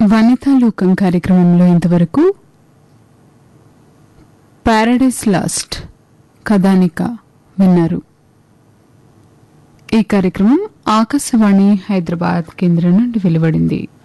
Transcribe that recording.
వనితాలోకం కార్యక్రమంలో ఇంతవరకు Paradise last కథానిక విన్నారు. ఈ కార్యక్రమం ఆకాశవాణి హైదరాబాద్ కేంద్రం నుండి వెలువడింది.